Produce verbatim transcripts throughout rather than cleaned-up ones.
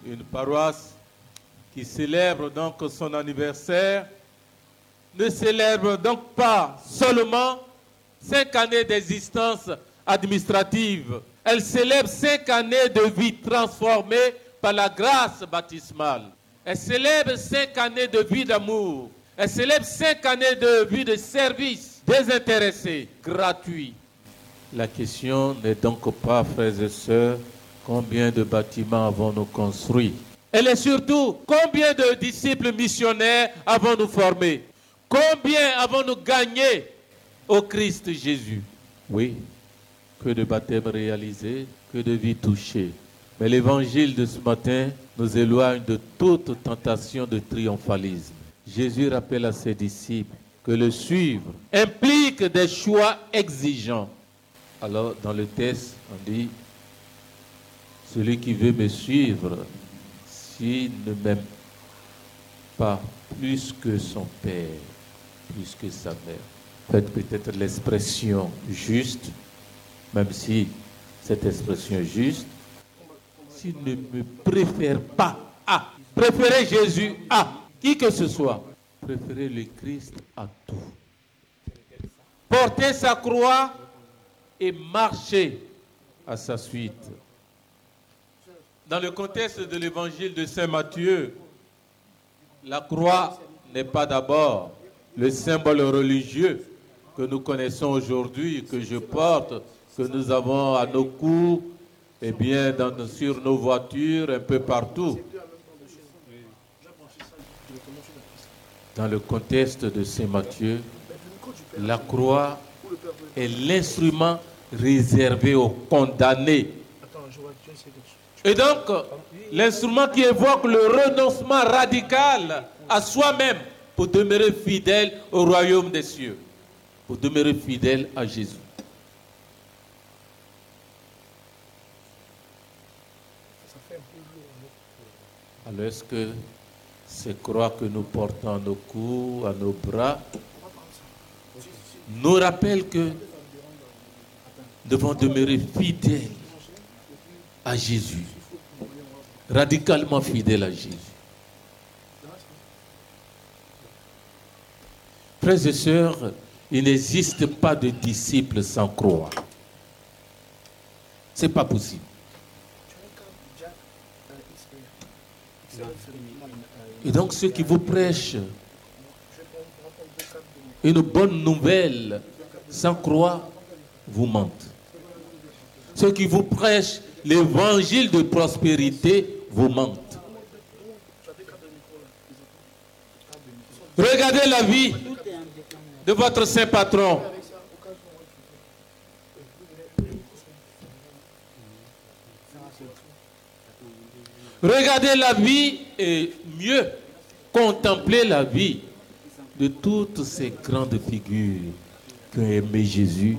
une paroisse qui célèbre donc son anniversaire, ne célèbre donc pas seulement cinq années d'existence administrative. Elle célèbre cinq années de vie transformée par la grâce baptismale. Elle célèbre cinq années de vie d'amour. Elle célèbre cinq années de vie de service désintéressé, gratuit. La question n'est donc pas, frères et sœurs, combien de bâtiments avons-nous construits? Elle est surtout, combien de disciples missionnaires avons-nous formés? Combien avons-nous gagné au Christ Jésus? Oui, que de baptêmes réalisés, que de vies touchées. Mais l'évangile de ce matin nous éloigne de toute tentation de triomphalisme. Jésus rappelle à ses disciples que le suivre implique des choix exigeants. Alors, dans le texte, on dit, celui qui veut me suivre, s'il ne m'aime pas plus que son père, plus que sa mère. Faites peut-être l'expression juste, même si cette expression est juste, s'il ne me préfère pas à, préférez Jésus à qui que ce soit, préférez le Christ à tout. Portez sa croix et marchez à sa suite. Dans le contexte de l'évangile de Saint Matthieu, la croix n'est pas d'abord le symbole religieux que nous connaissons aujourd'hui, que je porte, que nous avons à nos coups, et bien dans, sur nos voitures, un peu partout. Dans le contexte de Saint Matthieu, la croix est l'instrument réservé aux condamnés. Et donc, l'instrument qui évoque le renoncement radical à soi-même pour demeurer fidèle au royaume des cieux, pour demeurer fidèle à Jésus. Alors est-ce que ces croix que nous portons à nos coups, à nos bras, nous rappellent que nous devons demeurer fidèles à Jésus, radicalement fidèles à Jésus. Frères et sœurs, il n'existe pas de disciples sans croix. Ce n'est pas possible. Et donc ceux qui vous prêchent une bonne nouvelle sans croix vous mentent. Ceux qui vous prêchent l'évangile de prospérité vous mentent. Regardez la vie de votre saint patron. Regardez la vie et mieux contempler la vie de toutes ces grandes figures qui ont aimé Jésus.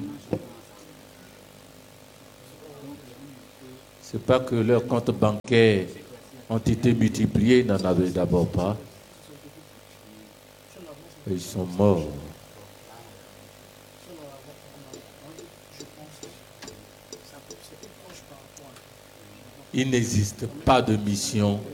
Ce n'est pas que leurs comptes bancaires ont été multipliés, ils n'en avaient d'abord pas. Ils sont morts. Il n'existe pas de mission